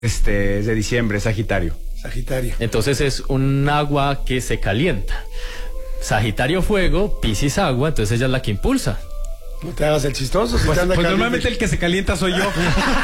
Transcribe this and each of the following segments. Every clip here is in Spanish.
es de diciembre, Sagitario. Sagitario. Entonces es un agua que se calienta. Sagitario fuego, Piscis agua, entonces ella es la que impulsa. No te hagas el chistoso. Si Pues, te anda pues caliente. normalmente el que se calienta soy yo.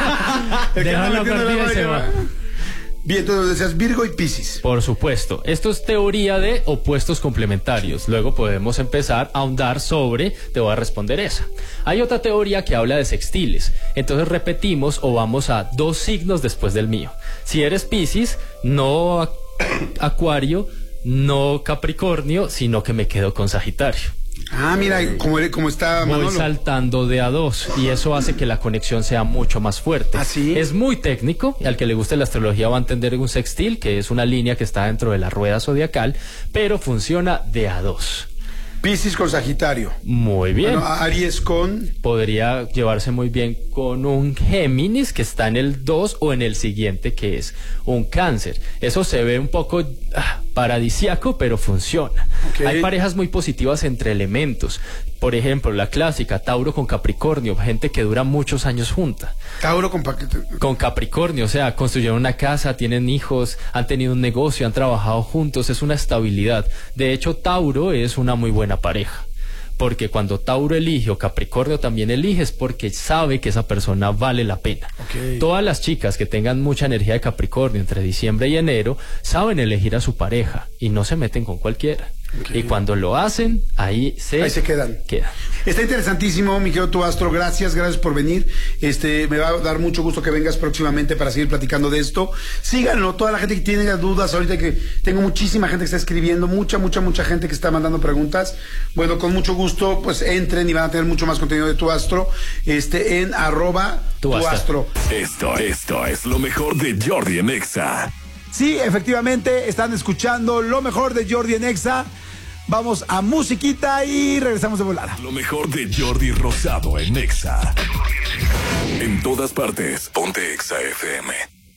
El que anda Déjalo metiendo la perdido y se mano. va. Bien, entonces decías Virgo y Piscis. Por supuesto, esto es teoría de opuestos complementarios. Luego podemos empezar a ahondar sobre, te voy a responder esa. Hay otra teoría que habla de sextiles. Entonces repetimos o vamos a 2 signos después del mío. Si eres Piscis, no Acuario, no Capricornio, sino que me quedo con Sagitario. Ah, mira, como está Voy Manolo. saltando de a 2 y eso hace que la conexión sea mucho más fuerte. ¿Ah, sí? Es muy técnico y al que le guste la astrología va a entender un sextil, que es una línea que está dentro de la rueda zodiacal, pero funciona de a 2. Piscis con Sagitario. Muy bien. Bueno, Aries con... Podría llevarse muy bien con un Géminis que está en el 2 o en el siguiente que es un Cáncer. Eso se ve un poco paradisiaco, pero funciona. Okay. Hay parejas muy positivas entre elementos. Por ejemplo, la clásica, Tauro con Capricornio, gente que dura muchos años junta. Tauro Con Capricornio, o sea, construyeron una casa, tienen hijos, han tenido un negocio, han trabajado juntos, es una estabilidad. De hecho, Tauro es una muy buena pareja. Porque cuando Tauro elige o Capricornio también elige es porque sabe que esa persona vale la pena. Okay. Todas las chicas que tengan mucha energía de Capricornio entre diciembre y enero saben elegir a su pareja y no se meten con cualquiera. Okay. Y cuando lo hacen, ahí se quedan. Está interesantísimo, mi querido Tu Astro. Gracias por venir. Me va a dar mucho gusto que vengas próximamente para seguir platicando de esto. Síganlo, toda la gente que tiene dudas, ahorita que tengo muchísima gente que está escribiendo, mucha gente que está mandando preguntas. Bueno, con mucho gusto, pues entren y van a tener mucho más contenido de Tu Astro, en @tuastro. Esto es lo mejor de Jordi en Exa. Sí, efectivamente, están escuchando lo mejor de Jordi en Exa. Vamos a musiquita y regresamos de volada. Lo mejor de Jordi Rosado en Exa. En todas partes, ponte Exa FM.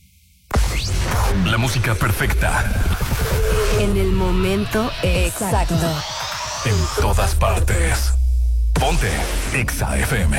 La música perfecta. En el momento exacto. En todas partes. Ponte Exa FM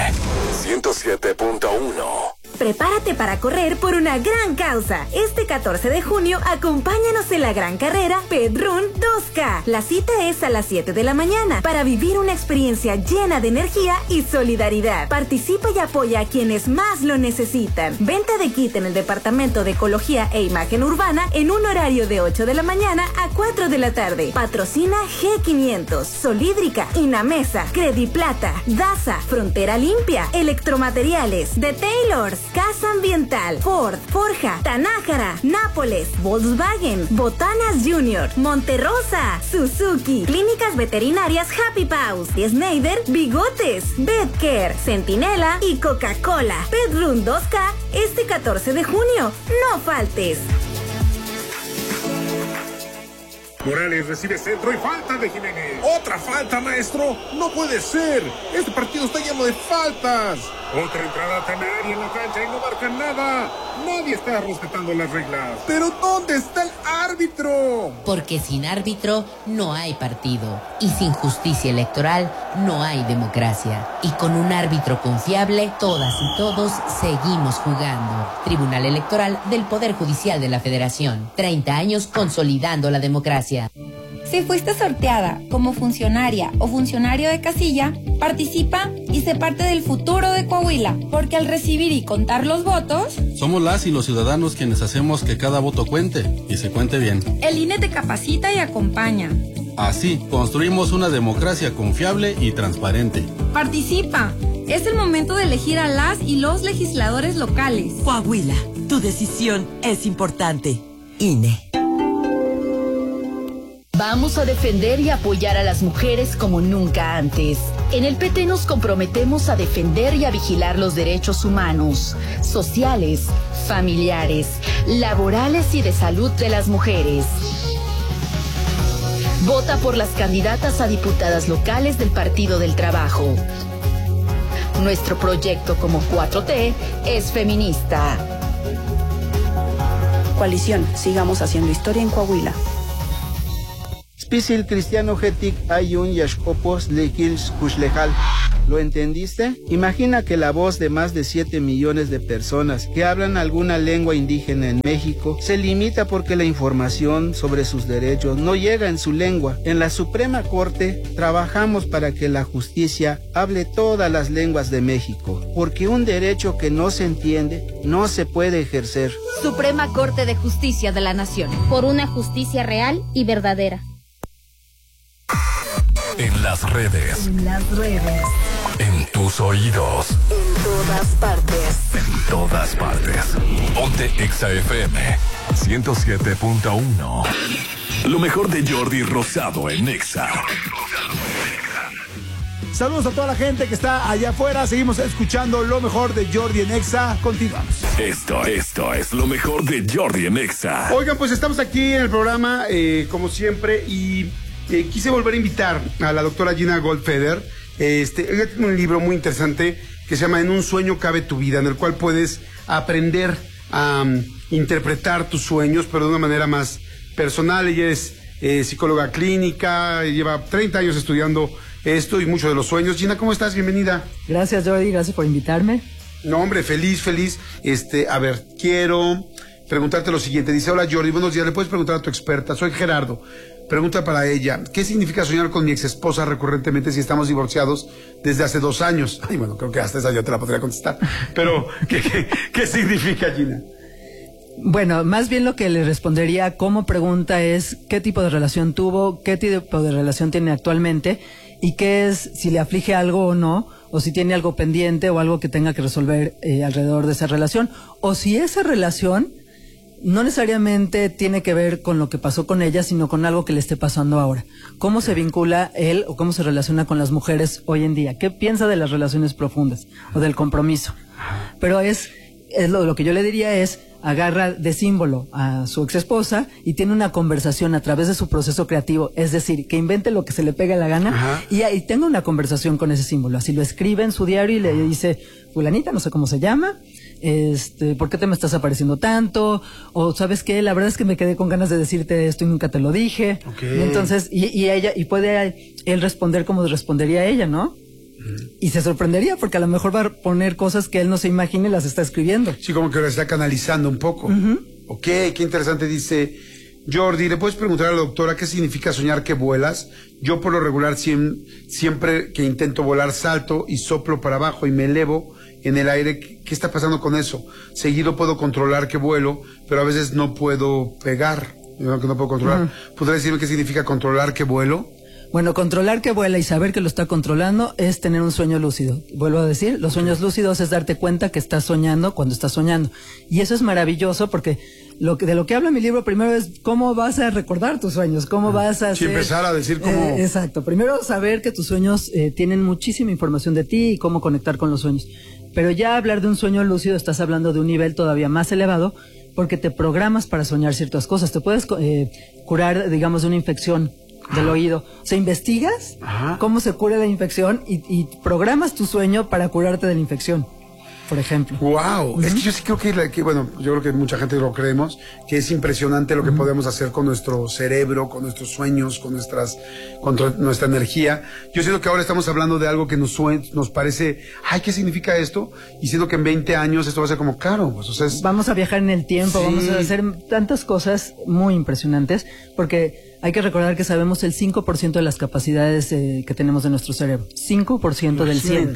107.1. Prepárate para correr por una gran causa. Este 14 de junio, acompáñanos en la gran carrera Pedrún 2K. La cita es a las 7 de la mañana para vivir una experiencia llena de energía y solidaridad. Participa y apoya a quienes más lo necesitan. Venta de kit en el Departamento de Ecología e Imagen Urbana en un horario de 8 de la mañana a 4 de la tarde. Patrocina G500, Solídrica, Inamesa, Crediplata, Daza, Frontera Limpia, Electromateriales, The Taylors, Casa Ambiental, Ford, Forja, Tanájara, Nápoles, Volkswagen, Botanas Junior, Monterrosa, Suzuki, Clínicas Veterinarias Happy Paws, Schneider, Bigotes, Bedcare, Centinela y Coca-Cola. Pedrún 2K este 14 de junio. No faltes. Morales recibe centro y falta de Jiménez. ¡Otra falta, maestro! ¡No puede ser! ¡Este partido está lleno de faltas! Otra entrada temeraria en la cancha y no marcan nada. Nadie está respetando las reglas. ¿Pero dónde está el árbitro? Porque sin árbitro no hay partido. Y sin justicia electoral no hay democracia. Y con un árbitro confiable, todas y todos seguimos jugando. Tribunal Electoral del Poder Judicial de la Federación. 30 años consolidando la democracia. Si fuiste sorteada como funcionaria o funcionario de casilla, participa y sé parte del futuro de Coahuila, porque al recibir y contar los votos, somos las y los ciudadanos quienes hacemos que cada voto cuente y se cuente bien. El INE te capacita y acompaña. Así, construimos una democracia confiable y transparente. Participa. Es el momento de elegir a las y los legisladores locales. Coahuila, tu decisión es importante. INE. Vamos a defender y apoyar a las mujeres como nunca antes. En el PT nos comprometemos a defender y a vigilar los derechos humanos, sociales, familiares, laborales y de salud de las mujeres. Vota por las candidatas a diputadas locales del Partido del Trabajo. Nuestro proyecto como 4T es feminista. Coalición, sigamos haciendo historia en Coahuila. Spisil Cristiano Hetik Ayun Yashkopos Lekils Kuslejal. ¿Lo entendiste? Imagina que la voz de más de 7 millones de personas que hablan alguna lengua indígena en México se limita porque la información sobre sus derechos no llega en su lengua. En la Suprema Corte trabajamos para que la justicia hable todas las lenguas de México, porque un derecho que no se entiende no se puede ejercer. Suprema Corte de Justicia de la Nación. Por una justicia real y verdadera. En las redes. En las redes. En tus oídos. En todas partes. En todas partes. Ponte Exa FM 107.1. Lo mejor de Jordi Rosado en Exa. Saludos a toda la gente que está allá afuera. Seguimos escuchando lo mejor de Jordi en Exa. Continuamos. Esto es lo mejor de Jordi en Exa. Oigan, pues estamos aquí en el programa, como siempre, y quise volver a invitar a la doctora Gina Goldfeder. Ella tiene un libro muy interesante que se llama En un sueño cabe tu vida, en el cual puedes aprender a interpretar tus sueños, pero de una manera más personal. Ella es psicóloga clínica, lleva 30 años estudiando esto y muchos de los sueños. Gina, ¿cómo estás? Bienvenida. Gracias, Jordi, gracias por invitarme. No, hombre, feliz. A ver, quiero preguntarte lo siguiente. Dice, hola Jordi, buenos días, le puedes preguntar a tu experta, soy Gerardo. Pregunta para ella, ¿qué significa soñar con mi exesposa recurrentemente si estamos divorciados desde hace 2 años? Ay, bueno, creo que hasta esa yo te la podría contestar. Pero, ¿qué significa, Gina? Bueno, más bien lo que le respondería como pregunta es qué tipo de relación tuvo, qué tipo de relación tiene actualmente y qué es, si le aflige algo o no, o si tiene algo pendiente o algo que tenga que resolver alrededor de esa relación, o si esa relación no necesariamente tiene que ver con lo que pasó con ella, sino con algo que le esté pasando ahora. ¿Cómo se vincula él o cómo se relaciona con las mujeres hoy en día? ¿Qué piensa de las relaciones profundas o del compromiso? Pero es lo que yo le diría es, agarra de símbolo a su exesposa y tiene una conversación a través de su proceso creativo, es decir, que invente lo que se le pegue la gana y tenga una conversación con ese símbolo. Así lo escribe en su diario y le dice, fulanita, no sé cómo se llama, ¿por qué te me estás apareciendo tanto? O ¿sabes qué? La verdad es que me quedé con ganas de decirte esto y nunca te lo dije. Okay. Y entonces, y puede él responder como respondería ella, ¿no? Y se sorprendería porque a lo mejor va a poner cosas que él no se imagine y las está escribiendo. Sí, como que lo está canalizando un poco. Ok, qué interesante. Dice Jordi, ¿le puedes preguntar a la doctora qué significa soñar que vuelas? Yo por lo regular siempre que intento volar salto y soplo para abajo y me elevo en el aire. ¿Qué está pasando con eso? Seguido puedo controlar que vuelo, pero a veces no puedo pegar. No puedo controlar. ¿Podría decirme qué significa controlar que vuelo? Bueno, controlar que vuela y saber que lo está controlando es tener un sueño lúcido. Vuelvo a decir, los sueños lúcidos es darte cuenta que estás soñando cuando estás soñando. Y eso es maravilloso porque de lo que habla mi libro primero es cómo vas a recordar tus sueños, cómo vas a hacer... Sí, empezar a decir cómo... exacto. Primero saber que tus sueños tienen muchísima información de ti y cómo conectar con los sueños. Pero ya hablar de un sueño lúcido estás hablando de un nivel todavía más elevado porque te programas para soñar ciertas cosas. Te puedes curar, digamos, de una infección del oído. O sea, investigas cómo se cura la infección y programas tu sueño para curarte de la infección, por ejemplo. ¡Wow! Es que yo sí creo yo creo que mucha gente lo creemos, que es impresionante lo que podemos hacer con nuestro cerebro, con nuestros sueños, con nuestra energía. Yo siento que ahora estamos hablando de algo que nos parece, ay, ¿qué significa esto? Y siento que en 20 años esto va a ser como, claro, pues, o sea, vamos a viajar en el tiempo, sí. Vamos a hacer tantas cosas muy impresionantes, porque hay que recordar que sabemos el 5% de las capacidades que tenemos de nuestro cerebro. 5% del 100.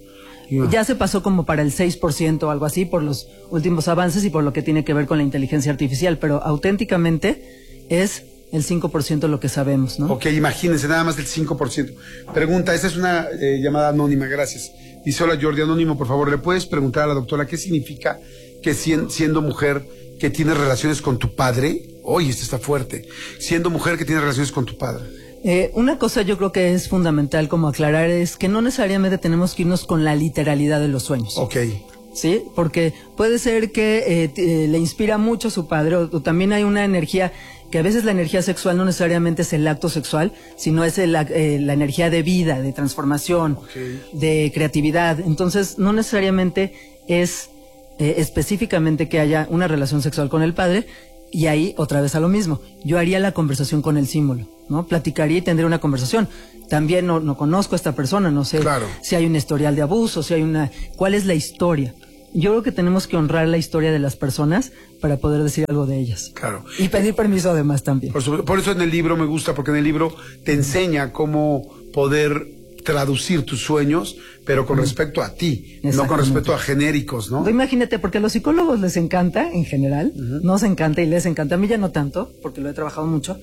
Ya se pasó como para el 6% o algo así por los últimos avances y por lo que tiene que ver con la inteligencia artificial, pero auténticamente es el 5% lo que sabemos, ¿no? Ok, imagínense, nada más del 5%. Pregunta, esta es una llamada anónima, gracias. Dice, hola Jordi, anónimo, por favor, ¿le puedes preguntar a la doctora qué significa que siendo mujer que tienes relaciones con tu padre? Oye, esto está fuerte. Siendo mujer que tiene relaciones con tu padre. Una cosa yo creo que es fundamental como aclarar es que no necesariamente tenemos que irnos con la literalidad de los sueños. Ok. Sí, porque puede ser que le inspira mucho a su padre o también hay una energía que a veces la energía sexual no necesariamente es el acto sexual, sino es la energía de vida, de transformación, de creatividad. Entonces no necesariamente es específicamente que haya una relación sexual con el padre. Y ahí otra vez a lo mismo. Yo haría la conversación con el símbolo, ¿no? Platicaría y tendría una conversación. También no conozco a esta persona, no sé si hay un historial de abuso, ¿cuál es la historia? Yo creo que tenemos que honrar la historia de las personas para poder decir algo de ellas. Claro. Y pedir permiso además también. Por eso en el libro me gusta, porque en el libro te enseña cómo poder traducir tus sueños, pero con respecto a ti, no con respecto a genéricos, ¿no? Imagínate, porque a los psicólogos les encanta, en general, nos encanta y les encanta, a mí ya no tanto, porque lo he trabajado mucho,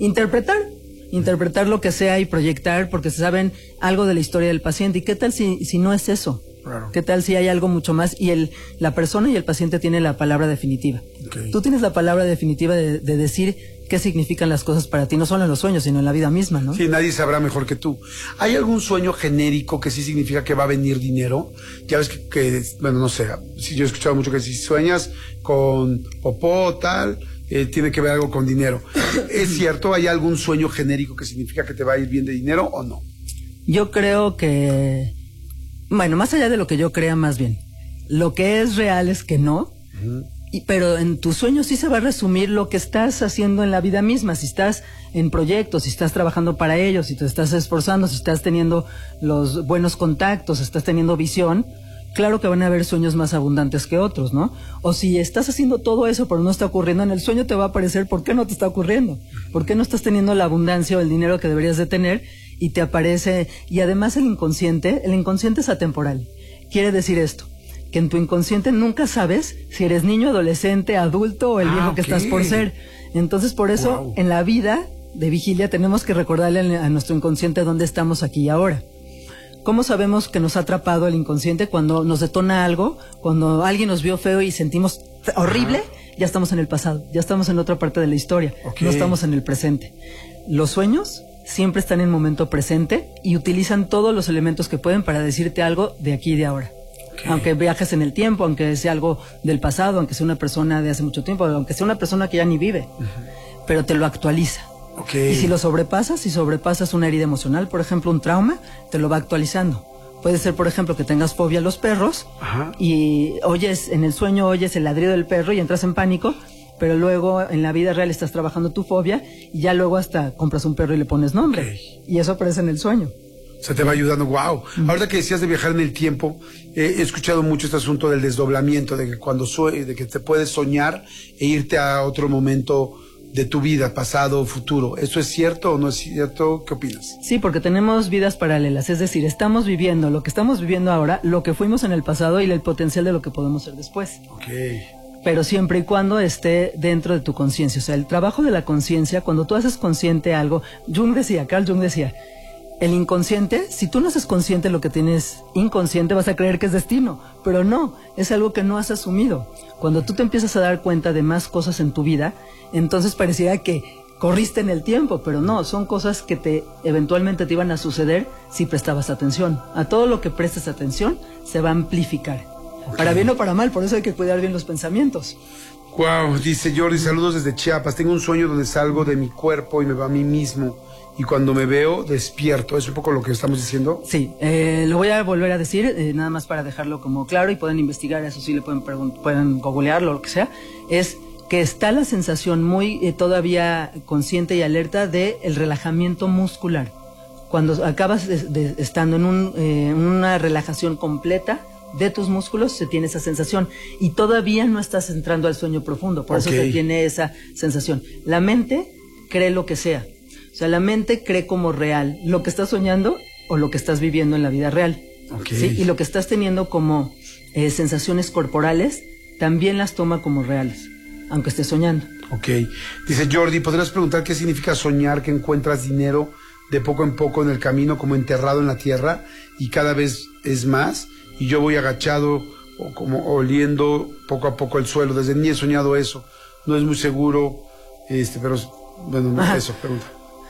interpretar lo que sea y proyectar, porque se saben algo de la historia del paciente. ¿Y qué tal si no es eso? Claro. ¿Qué tal si hay algo mucho más? Y la persona y el paciente tienen la palabra definitiva. Okay. Tú tienes la palabra definitiva de decir qué significan las cosas para ti, no solo en los sueños, sino en la vida misma, ¿no? Sí, nadie sabrá mejor que tú. ¿Hay algún sueño genérico que sí significa que va a venir dinero? Ya ves que bueno, no sé, si yo he escuchado mucho que si sueñas con popó, tal, tiene que ver algo con dinero. ¿Es cierto? ¿Hay algún sueño genérico que significa que te va a ir bien de dinero o no? Yo creo que... Bueno, más allá de lo que yo crea, más bien, lo que es real es que no, pero en tus sueños sí se va a resumir lo que estás haciendo en la vida misma, si estás en proyectos, si estás trabajando para ellos, si te estás esforzando, si estás teniendo los buenos contactos, si estás teniendo visión, claro que van a haber sueños más abundantes que otros, ¿no? O si estás haciendo todo eso pero no está ocurriendo, en el sueño te va a aparecer por qué no te está ocurriendo, por qué no estás teniendo la abundancia o el dinero que deberías de tener, y te aparece. Y además el inconsciente es atemporal. Quiere decir esto, que en tu inconsciente nunca sabes si eres niño, adolescente, adulto o el viejo que estás por ser. Entonces por eso en la vida de vigilia tenemos que recordarle a nuestro inconsciente dónde estamos aquí y ahora. ¿Cómo sabemos que nos ha atrapado el inconsciente? Cuando nos detona algo, cuando alguien nos vio feo y sentimos horrible, ya estamos en el pasado, ya estamos en otra parte de la historia, no estamos en el presente. Los sueños siempre están en momento presente y utilizan todos los elementos que pueden para decirte algo de aquí y de ahora. Aunque viajes en el tiempo, aunque sea algo del pasado, aunque sea una persona de hace mucho tiempo, aunque sea una persona que ya ni vive, pero te lo actualiza. Y si lo sobrepasas, si sobrepasas una herida emocional, por ejemplo un trauma, te lo va actualizando. Puede ser, por ejemplo, que tengas fobia a los perros y en el sueño oyes el ladrido del perro y entras en pánico, pero luego en la vida real estás trabajando tu fobia y ya luego hasta compras un perro y le pones nombre. Y eso aparece en el sueño. Se te va ayudando, wow. Ahora que decías de viajar en el tiempo, he escuchado mucho este asunto del desdoblamiento, de que de que te puedes soñar e irte a otro momento de tu vida, pasado, futuro. ¿Eso es cierto o no es cierto? ¿Qué opinas? Sí, porque tenemos vidas paralelas, es decir, estamos viviendo lo que estamos viviendo ahora, lo que fuimos en el pasado y el potencial de lo que podemos ser después. Pero siempre y cuando esté dentro de tu conciencia. O sea, el trabajo de la conciencia, cuando tú haces consciente algo, Carl Jung decía, el inconsciente, si tú no haces consciente lo que tienes inconsciente, vas a creer que es destino, pero no, es algo que no has asumido. Cuando tú te empiezas a dar cuenta de más cosas en tu vida, entonces pareciera que corriste en el tiempo, pero no, son cosas que eventualmente te iban a suceder si prestabas atención. A todo lo que prestes atención se va a amplificar. Para bien o para mal, por eso hay que cuidar bien los pensamientos. Wow, dice Jordi, saludos desde Chiapas. Tengo un sueño donde salgo de mi cuerpo y me veo a mí mismo. Y cuando me veo, despierto. ¿Es un poco lo que estamos diciendo? Sí, lo voy a volver a decir, nada más para dejarlo como claro y pueden investigar, eso sí, le pueden googlearlo o lo que sea. Es que está la sensación muy todavía consciente y alerta de el relajamiento muscular. Cuando acabas estando en una relajación completa de tus músculos, se tiene esa sensación y todavía no estás entrando al sueño profundo, por eso se tiene esa sensación. La mente cree lo que sea, o sea, la mente cree como real lo que estás soñando o lo que estás viviendo en la vida real. ¿Sí? Y lo que estás teniendo como sensaciones corporales también las toma como reales, aunque estés soñando. Dice Jordi, ¿podrías preguntar qué significa soñar que encuentras dinero de poco en poco en el camino, como enterrado en la tierra y cada vez es más? Y yo voy agachado o como oliendo poco a poco el suelo. Desde niño he soñado eso. No es muy seguro, pero bueno, eso, pregunta.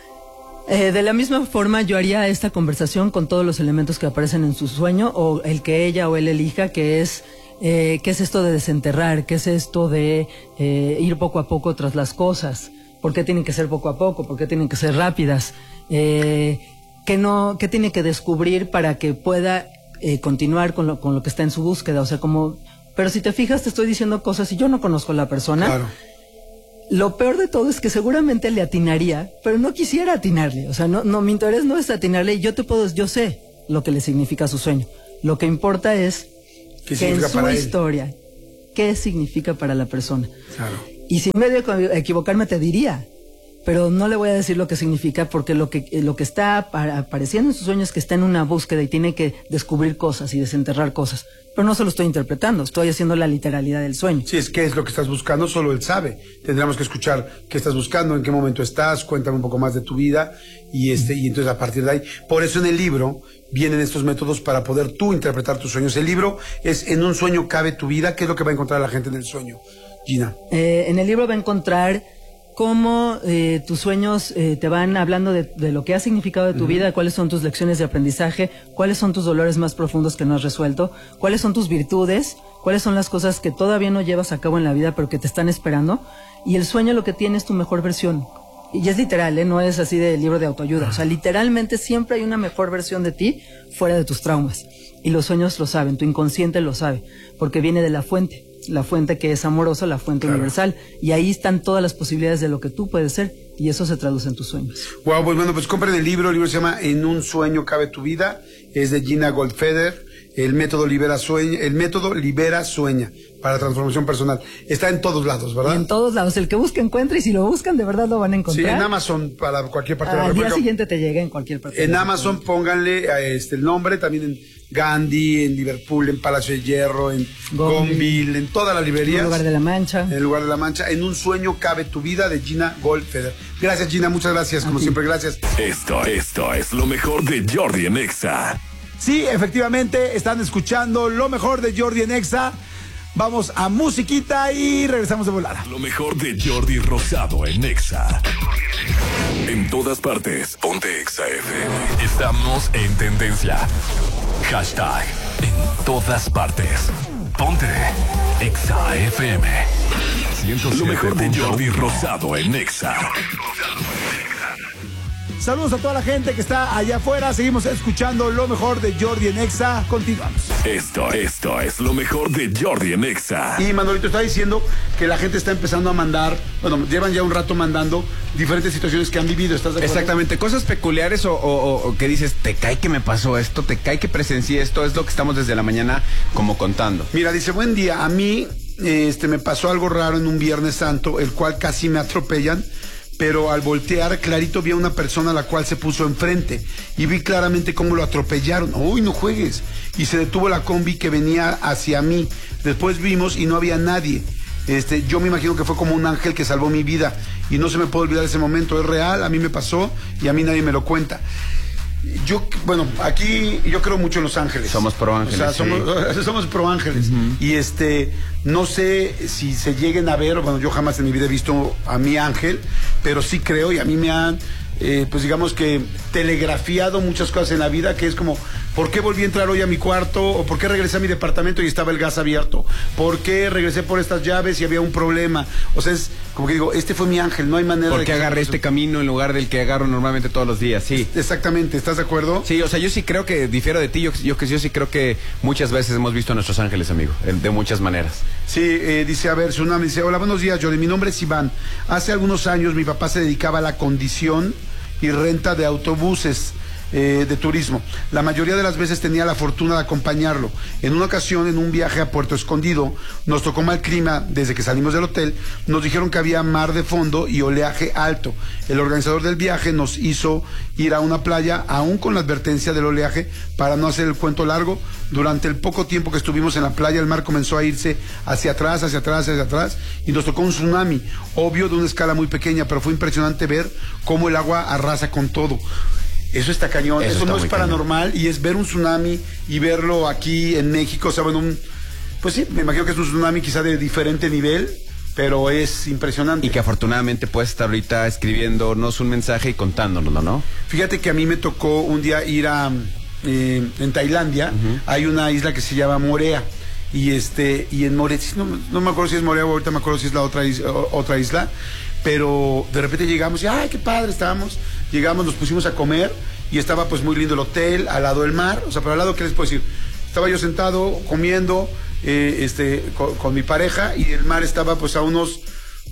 De la misma forma yo haría esta conversación con todos los elementos que aparecen en su sueño, o el que ella o él elija, que es ¿qué es esto de desenterrar? ¿Qué es esto de ir poco a poco tras las cosas? ¿Por qué tienen que ser poco a poco? ¿Por qué tienen que ser rápidas? ¿Qué tiene que descubrir para que pueda continuar con lo que está en su búsqueda? O sea, pero si te fijas, te estoy diciendo cosas y yo no conozco a la persona. Claro. Lo peor de todo es que seguramente le atinaría, pero no quisiera atinarle. O sea, no, mi interés no es atinarle. Yo sé lo que le significa su sueño. Lo que importa es que en su historia, ¿qué significa para la persona? Claro. Y sin medio de equivocarme te diría, pero no le voy a decir lo que significa, porque lo que está apareciendo en sus sueños es que está en una búsqueda y tiene que descubrir cosas y desenterrar cosas. Pero no se lo estoy interpretando, estoy haciendo la literalidad del sueño. Sí, es que es lo que estás buscando, solo él sabe. Tendríamos que escuchar qué estás buscando, en qué momento estás, cuéntame un poco más de tu vida, y entonces a partir de ahí. Por eso en el libro vienen estos métodos para poder tú interpretar tus sueños. El libro es En un sueño cabe tu vida. ¿Qué es lo que va a encontrar la gente en el sueño, Gina? En el libro va a encontrar cómo tus sueños te van hablando de lo que ha significado de tu vida, cuáles son tus lecciones de aprendizaje, cuáles son tus dolores más profundos que no has resuelto, cuáles son tus virtudes, cuáles son las cosas que todavía no llevas a cabo en la vida pero que te están esperando. Y el sueño lo que tiene es tu mejor versión. Y es literal, no es así de libro de autoayuda. O sea, literalmente siempre hay una mejor versión de ti fuera de tus traumas. Y los sueños lo saben, tu inconsciente lo sabe, porque viene de la fuente que es amorosa, la fuente universal, y ahí están todas las posibilidades de lo que tú puedes ser, y eso se traduce en tus sueños. Wow, pues bueno, pues compren el libro se llama En un sueño cabe tu vida, es de Gina Goldfeder, el método libera sueña para transformación personal. Está en todos lados, ¿verdad? Y en todos lados, el que busca encuentra, y si lo buscan de verdad lo van a encontrar. Sí, en Amazon para cualquier parte de la República. Al día siguiente te llega en cualquier parte. En Amazon pónganle el nombre, también en Gandhi, en Liverpool, en Palacio de Hierro, en Gonville, en todas las librerías. En el lugar de la Mancha. En el lugar de la Mancha. En un sueño cabe tu vida, de Gina Goldfeder. Gracias, Gina, muchas gracias, como siempre, gracias. Esto es lo mejor de Jordi en Exa. Sí, efectivamente, están escuchando lo mejor de Jordi en Exa. Vamos a musiquita y regresamos de volada. Lo mejor de Jordi Rosado en Exa. En todas partes, ponte Exa FM. Estamos en tendencia. Hashtag en todas partes. Ponte Exa FM. Lo mejor de Jordi Rosado en Exa. Saludos a toda la gente que está allá afuera. Seguimos escuchando lo mejor de Jordi en Exa. Continuamos. Esto es lo mejor de Jordi en Exa. Y Manolito está diciendo que la gente está empezando a mandar, bueno, llevan ya un rato mandando diferentes situaciones que han vivido. ¿Estás de acuerdo? Exactamente, cosas peculiares o que dices, te cae que me pasó esto, te cae que presencié esto, es lo que estamos desde la mañana como contando. Mira, dice, buen día, a mí me pasó algo raro en un Viernes Santo, el cual casi me atropellan. Pero al voltear, clarito vi a una persona a la cual se puso enfrente y vi claramente cómo lo atropellaron. ¡Uy, no juegues! Y se detuvo la combi que venía hacia mí. Después vimos y no había nadie. Yo me imagino que fue como un ángel que salvó mi vida y no se me puede olvidar ese momento. Es real, a mí me pasó y a mí nadie me lo cuenta. Aquí yo creo mucho en los ángeles. Somos pro ángeles. O sea, somos pro ángeles. Y no sé si se lleguen a ver, bueno, yo jamás en mi vida he visto a mi ángel, pero sí creo, y a mí me han, pues digamos que telegrafiado muchas cosas en la vida, que es como, ¿por qué volví a entrar hoy a mi cuarto? ¿O por qué regresé a mi departamento y estaba el gas abierto? ¿Por qué regresé por estas llaves y había un problema? O sea, es como que digo, este fue mi ángel, no hay manera de... ¿Por qué agarré este camino en lugar del que agarro normalmente todos los días? Sí. Exactamente, ¿estás de acuerdo? Sí, o sea, yo sí creo que, difiero de ti, yo sí creo que muchas veces hemos visto a nuestros ángeles, amigo, de muchas maneras. Sí, dice, a ver, Tsunami dice, hola, buenos días, Jordi, mi nombre es Iván. Hace algunos años mi papá se dedicaba a la condición y renta de autobuses de turismo. La mayoría de las veces tenía la fortuna de acompañarlo. En una ocasión, en un viaje a Puerto Escondido, nos tocó mal clima desde que salimos del hotel. Nos dijeron que había mar de fondo y oleaje alto. El organizador del viaje nos hizo ir a una playa, aún con la advertencia del oleaje. Para no hacer el cuento largo, durante el poco tiempo que estuvimos en la playa, el mar comenzó a irse hacia atrás, y nos tocó un tsunami, obvio de una escala muy pequeña, pero fue impresionante ver cómo el agua arrasa con todo. Eso está cañón, eso no es paranormal, cañón. Y es ver un tsunami y verlo aquí en México, o sea, bueno, pues sí, me imagino que es un tsunami quizá de diferente nivel, pero es impresionante. Y que afortunadamente puedes estar ahorita escribiéndonos un mensaje y contándonos, ¿no? Fíjate que a mí me tocó un día ir en Tailandia, hay una isla que se llama Morea, y en Morea, no me acuerdo si es Morea o ahorita me acuerdo si es la otra isla, pero de repente llegamos y ¡ay, qué padre! Estábamos, llegamos, nos pusimos a comer y estaba pues muy lindo el hotel, al lado del mar, o sea, pero al lado, ¿qué les puedo decir? Estaba yo sentado comiendo con mi pareja y el mar estaba pues a unos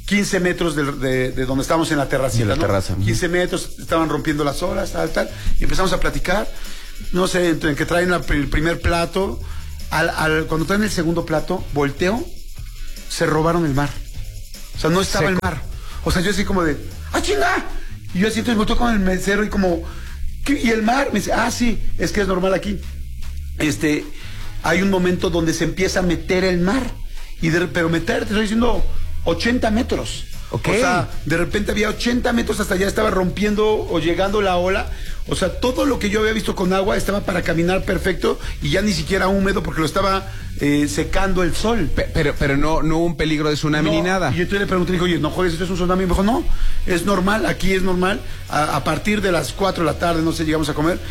15 metros de donde estábamos en la terracita, de la terraza. 15 metros, estaban rompiendo las olas, tal, y empezamos a platicar, no sé, en que traen el primer plato, cuando traen el segundo plato, volteo, se robaron el mar. O sea, no estaba el mar. O sea, yo así como de, ¡ah, chinga! Y yo así, entonces volteo con el mesero y como, ¿qué? ¿Y el mar? Me dice, sí, es que es normal aquí. Hay un momento donde se empieza a meter el mar. Pero meter, te estoy diciendo, 80 metros. Okay. O sea, de repente había 80 metros hasta allá, estaba rompiendo o llegando la ola. O sea, todo lo que yo había visto con agua estaba para caminar perfecto y ya ni siquiera húmedo porque lo estaba secando el sol. Pero no hubo un peligro de tsunami ni nada. Y yo le pregunté, dijo, oye, no jodes, ¿esto es un tsunami? Y me dijo, no, es normal, aquí es normal. A partir de las 4 de la tarde, no sé, llegamos a comer,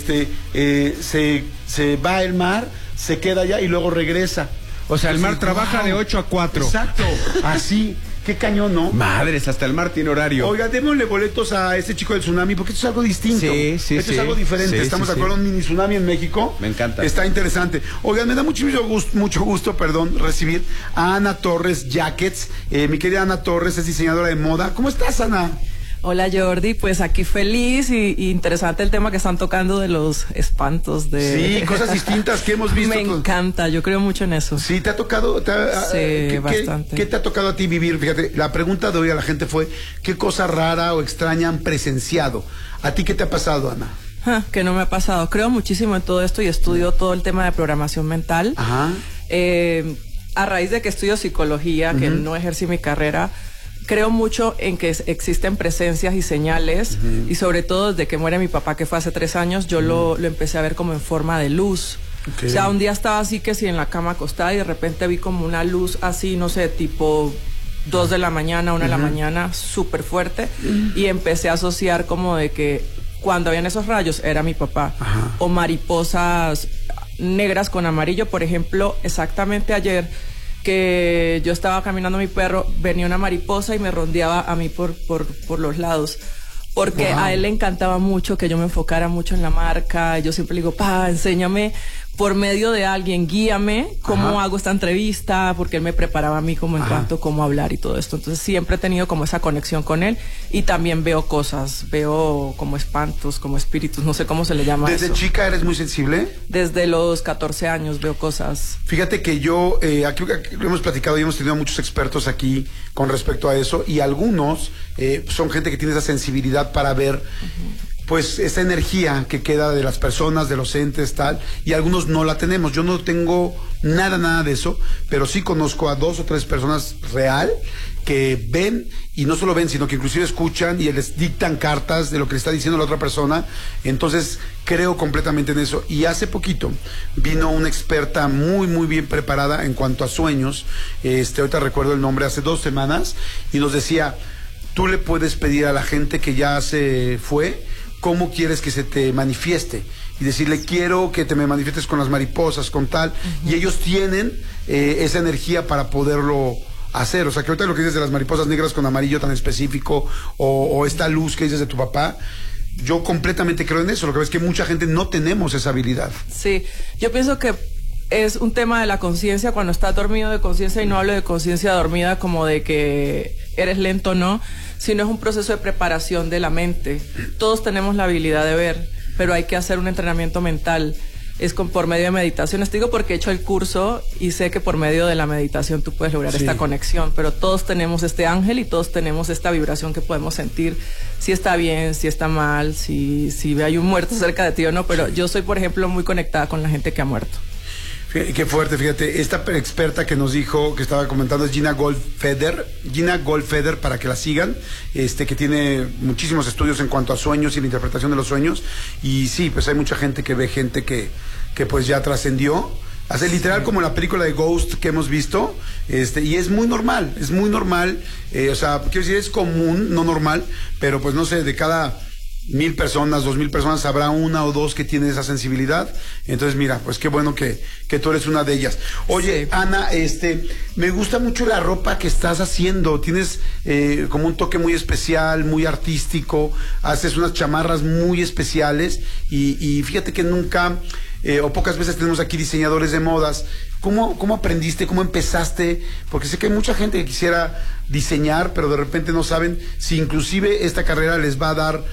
se va el mar, se queda allá y luego regresa. O sea, el mar trabaja de 8 a 4. Exacto, así. Qué cañón, ¿no? Madres, hasta el mar tiene horario. Oiga, démosle boletos a este chico del tsunami, porque esto es algo distinto. Esto es algo diferente. Estamos de acuerdo, un mini tsunami en México. Me encanta. Está interesante. Oigan, me da mucho gusto, recibir a Ana Torres Jackets. Mi querida Ana Torres es diseñadora de moda. ¿Cómo estás, Ana? Hola Jordi, pues aquí feliz y interesante el tema que están tocando de los espantos de... Sí, cosas distintas que hemos visto. Me encanta, yo creo mucho en eso. Sí, ¿te ha tocado? Sí, bastante. ¿Qué te ha tocado a ti vivir? Fíjate, la pregunta de hoy a la gente fue, ¿qué cosa rara o extraña han presenciado? ¿A ti qué te ha pasado, Ana? Que no me ha pasado. Creo muchísimo en todo esto y estudio todo el tema de programación mental. Ajá. A raíz de que estudio psicología, que no ejercí mi carrera, creo mucho en que existen presencias y señales, y sobre todo desde que muere mi papá, que fue hace 3 años, yo lo empecé a ver como en forma de luz. Okay. O sea, un día estaba así que sí en la cama acostada y de repente vi como una luz así, no sé, tipo 2 de la mañana, 1 de la mañana, súper fuerte, y empecé a asociar como de que cuando habían esos rayos era mi papá. O mariposas negras con amarillo, por ejemplo, exactamente ayer que yo estaba caminando mi perro, venía una mariposa y me rondeaba a mí por los lados. Porque a él le encantaba mucho que yo me enfocara mucho en la marca. Yo siempre le digo, enséñame por medio de alguien, guíame cómo hago esta entrevista, porque él me preparaba a mí como en cuanto a cómo hablar y todo esto. Entonces siempre he tenido como esa conexión con él y también veo cosas, veo como espantos, como espíritus, no sé cómo se le llama. ¿Desde chica eres muy sensible? Desde los 14 años veo cosas. Fíjate que yo, aquí lo hemos platicado y hemos tenido muchos expertos aquí con respecto a eso, y algunos son gente que tiene esa sensibilidad para ver pues esa energía que queda de las personas, de los entes, tal, y algunos no la tenemos. Yo no tengo nada de eso, pero sí conozco a 2 o 3 personas real que ven, y no solo ven, sino que inclusive escuchan y les dictan cartas de lo que le está diciendo la otra persona. Entonces creo completamente en eso. Y hace poquito vino una experta muy bien preparada en cuanto a sueños, ahorita recuerdo el nombre, hace 2 semanas, y nos decía, tú le puedes pedir a la gente que ya se fue cómo quieres que se te manifieste, y decirle, quiero que te me manifiestes con las mariposas, con tal, y ellos tienen esa energía para poderlo hacer. O sea, que ahorita lo que dices de las mariposas negras con amarillo tan específico, o esta luz que dices de tu papá, yo completamente creo en eso. Lo que ves es que mucha gente no tenemos esa habilidad. Sí, yo pienso que es un tema de la conciencia, cuando estás dormido de conciencia, y no hablo de conciencia dormida como de que eres lento, no, sino es un proceso de preparación de la mente. Todos tenemos la habilidad de ver, pero hay que hacer un entrenamiento mental. Es por medio de meditaciones. Te digo porque he hecho el curso y sé que por medio de la meditación tú puedes lograr esta conexión, pero todos tenemos este ángel y todos tenemos esta vibración que podemos sentir si está bien, si está mal, si hay un muerto cerca de ti o no, pero yo soy, por ejemplo, muy conectada con la gente que ha muerto. Qué fuerte, fíjate, esta experta que nos dijo, que estaba comentando, es Gina Goldfeder, para que la sigan, que tiene muchísimos estudios en cuanto a sueños y la interpretación de los sueños, y sí, pues hay mucha gente que ve gente que pues ya trascendió, hace literal como la película de Ghost que hemos visto, y es muy normal, o sea, quiero decir, es común, no normal, pero pues no sé, de cada 1,000 personas, 2,000 personas, habrá 1 o 2 que tienen esa sensibilidad. Entonces, mira, pues qué bueno que tú eres una de ellas. Oye, Ana, me gusta mucho la ropa que estás haciendo. Tienes como un toque muy especial, muy artístico. Haces unas chamarras muy especiales. Y fíjate que nunca, o pocas veces tenemos aquí diseñadores de modas ¿Cómo aprendiste? ¿Cómo empezaste? Porque sé que hay mucha gente que quisiera diseñar, pero de repente no saben si inclusive esta carrera les va a dar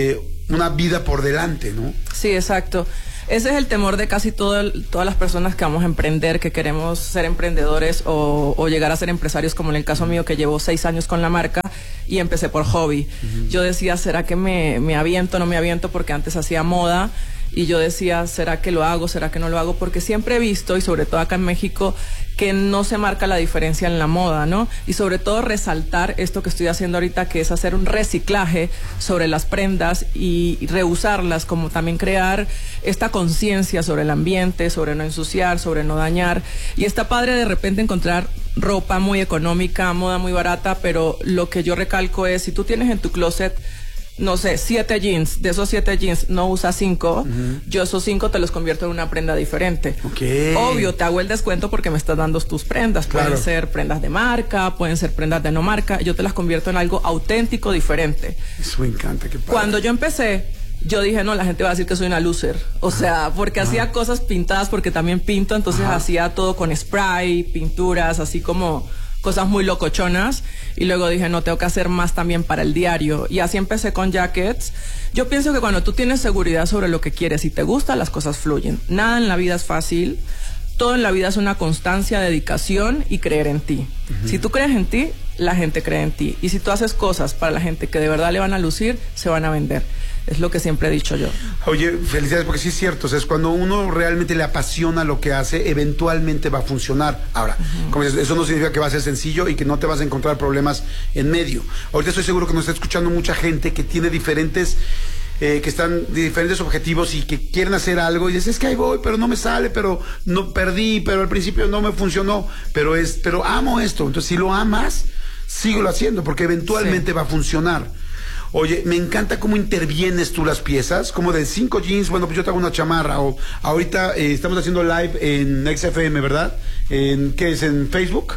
una vida por delante, ¿no? Sí, exacto. Ese es el temor de casi todas las personas que vamos a emprender, que queremos ser emprendedores o llegar a ser empresarios, como en el caso mío, que llevo 6 años con la marca y empecé por hobby. Yo decía, ¿será que me aviento, no me aviento? Porque antes hacía moda y yo decía, ¿será que lo hago, será que no lo hago? Porque siempre he visto, y sobre todo acá en México, que no se marca la diferencia en la moda, ¿no? Y sobre todo resaltar esto que estoy haciendo ahorita, que es hacer un reciclaje sobre las prendas y reusarlas, como también crear esta conciencia sobre el ambiente, sobre no ensuciar, sobre no dañar. Y está padre de repente encontrar ropa muy económica, moda muy barata, pero lo que yo recalco es, si tú tienes en tu closet, no sé, 7 jeans, de esos 7 jeans no usas 5, yo esos 5 te los convierto en una prenda diferente. Okay. Obvio, te hago el descuento porque me estás dando tus prendas. Claro. Pueden ser prendas de marca, pueden ser prendas de no marca, yo te las convierto en algo auténtico, diferente. Eso me encanta, qué padre. Cuando yo empecé, yo dije, no, la gente va a decir que soy una loser. O sea, porque hacía cosas pintadas, porque también pinto, entonces hacía todo con spray, pinturas, así como cosas muy locochonas, y luego dije, no, tengo que hacer más también para el diario, y así empecé con jackets. Yo pienso que cuando tú tienes seguridad sobre lo que quieres y te gusta, las cosas fluyen. Nada en la vida es fácil, todo en la vida es una constancia, dedicación y creer en ti. Si tú crees en ti, la gente cree en ti, y si tú haces cosas para la gente que de verdad le van a lucir, se van a vender. Es lo que siempre he dicho yo. Oye, felicidades, porque sí es cierto, o sea, es cuando uno realmente le apasiona lo que hace, eventualmente va a funcionar. Ahora, como dices, eso no significa que va a ser sencillo y que no te vas a encontrar problemas en medio. Ahorita estoy seguro que nos está escuchando mucha gente que tiene diferentes que están de diferentes objetivos y que quieren hacer algo y dices, es que ahí voy, pero no me sale, pero no perdí, pero al principio no me funcionó, pero amo esto. Entonces, si lo amas, síguelo haciendo, porque eventualmente va a funcionar. Oye, me encanta cómo intervienes tú las piezas, como de 5 jeans, bueno, pues yo te hago una chamarra, o ahorita estamos haciendo live en XFM, ¿verdad? ¿Qué es? ¿En Facebook?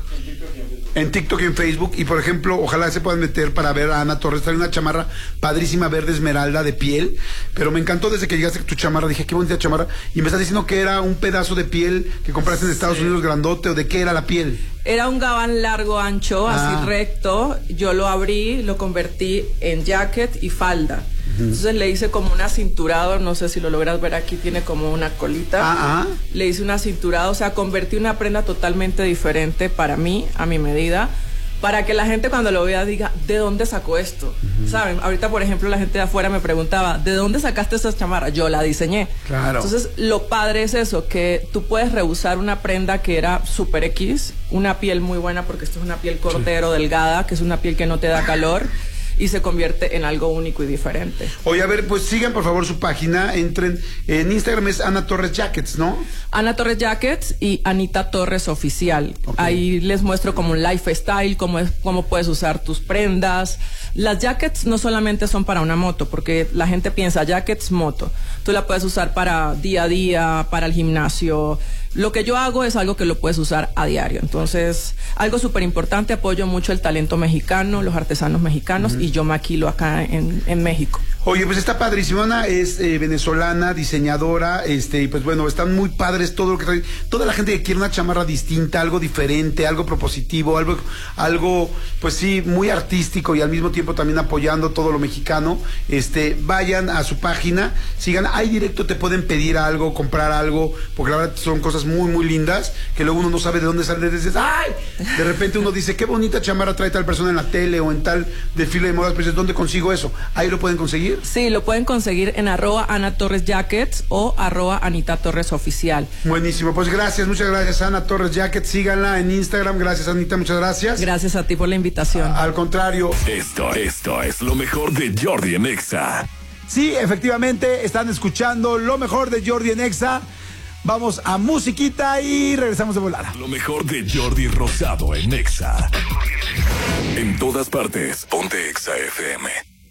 En TikTok y en Facebook, y por ejemplo, ojalá se puedan meter para ver a Ana Torres. Trae una chamarra padrísima, verde esmeralda, de piel, pero me encantó desde que llegaste con tu chamarra, dije, qué bonita chamarra, y me estás diciendo que era un pedazo de piel que compraste en Estados Unidos grandote, o de qué era la piel. Era un gabán largo, ancho, así recto, yo lo abrí, lo convertí en jacket y falda. Entonces le hice como un acinturado, no sé si lo logras ver aquí, tiene como una colita. Le hice un acinturado, o sea, convertí una prenda totalmente diferente para mí, a mi medida, para que la gente cuando lo vea diga, ¿de dónde sacó esto? ¿Saben? Ahorita, por ejemplo, la gente de afuera me preguntaba, ¿de dónde sacaste esa chamarra? Yo la diseñé. Claro. Entonces, lo padre es eso, que tú puedes reusar una prenda que era super X, una piel muy buena, porque esto es una piel cordero, delgada, que es una piel que no te da calor, y se convierte en algo único y diferente. Oye, a ver, pues sigan por favor su página, entren en Instagram, es Ana Torres Jackets, ¿no? Ana Torres Jackets y Anita Torres Oficial. Ahí les muestro como un lifestyle, cómo puedes usar tus prendas. Las jackets no solamente son para una moto, porque la gente piensa jackets, moto. Tú la puedes usar para día a día, para el gimnasio. Lo que yo hago es algo que lo puedes usar a diario. Entonces, algo súper importante, apoyo mucho el talento mexicano, los artesanos mexicanos, y yo maquilo acá en México. Oye, pues está padrísimo. Ana es venezolana, diseñadora, y pues bueno, están muy padres todo lo que trae. Toda la gente que quiere una chamarra distinta, algo diferente, algo propositivo, algo, pues sí, muy artístico y al mismo tiempo también apoyando todo lo mexicano, vayan a su página, sigan, ahí directo te pueden pedir algo, comprar algo, porque la verdad son cosas muy, muy lindas, que luego uno no sabe de dónde sale, dices, ¡ay! De repente uno dice, qué bonita chamarra trae tal persona en la tele o en tal desfile de modas, pero dices, ¿dónde consigo eso? ¿Ahí lo pueden conseguir? Sí, lo pueden conseguir en @Ana Torres Jackets o @Anita Torres Oficial. Buenísimo, pues gracias, muchas gracias Ana Torres Jackets, síganla en Instagram, gracias Anita, muchas gracias. Gracias a ti por la invitación. Al contrario. Esto es lo mejor de Jordi en Exa. Sí, efectivamente, están escuchando lo mejor de Jordi en Exa. Vamos a musiquita y regresamos de volada. Lo mejor de Jordi Rosado en Exa. En todas partes, ponte Exa FM.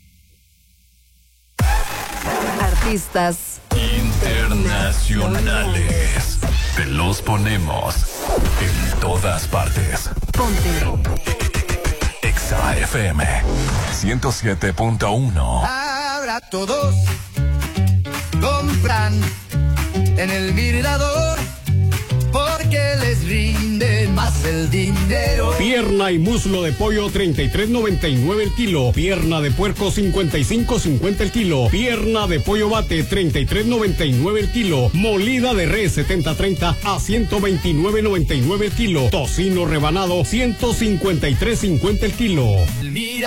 Artistas internacionales. Te los ponemos en todas partes. Ponte Exa FM 107.1. Ahora todos compran en el Mirador porque porque les rinde más el dinero. Pierna y muslo de pollo 33.99 el kilo. Pierna de puerco 55.50 el kilo. Pierna de pollo bate 33.99 el kilo. Molida de res 70-30 a 129.99 el kilo. Tocino rebanado 153.50 el kilo. Mira.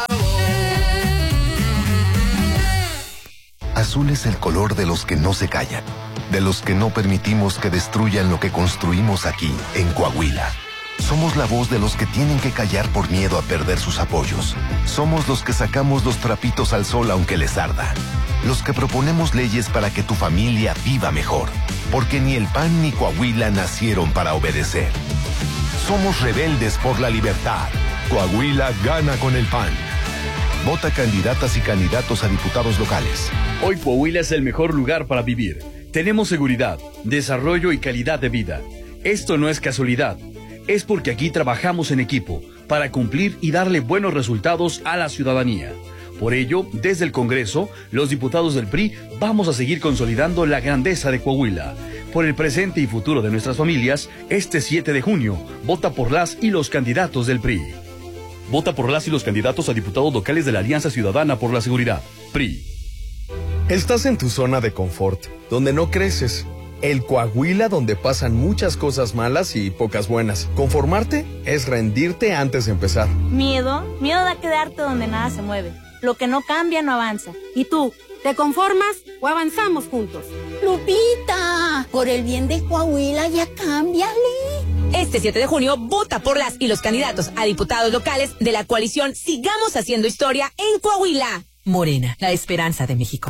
Azul es el color de los que no se callan, de los que no permitimos que destruyan lo que construimos aquí, en Coahuila. Somos la voz de los que tienen que callar por miedo a perder sus apoyos. Somos los que sacamos los trapitos al sol aunque les arda. Los que proponemos leyes para que tu familia viva mejor. Porque ni el PAN ni Coahuila nacieron para obedecer. Somos rebeldes por la libertad. Coahuila gana con el PAN. Vota candidatas y candidatos a diputados locales. Hoy Coahuila es el mejor lugar para vivir. Tenemos seguridad, desarrollo y calidad de vida. Esto no es casualidad. Es porque aquí trabajamos en equipo para cumplir y darle buenos resultados a la ciudadanía. Por ello, desde el Congreso, los diputados del PRI vamos a seguir consolidando la grandeza de Coahuila. Por el presente y futuro de nuestras familias, este 7 de junio, vota por las y los candidatos del PRI. Vota por las y los candidatos a diputados locales de la Alianza Ciudadana por la Seguridad, PRI. Estás en tu zona de confort, donde no creces. El Coahuila donde pasan muchas cosas malas y pocas buenas. Conformarte es rendirte antes de empezar. Miedo da quedarte donde nada se mueve. Lo que no cambia no avanza. ¿Y tú, te conformas o avanzamos juntos? Lupita, por el bien de Coahuila ya cámbiale. Este 7 de junio, vota por las y los candidatos a diputados locales de la coalición Sigamos Haciendo Historia en Coahuila. Morena, la esperanza de México.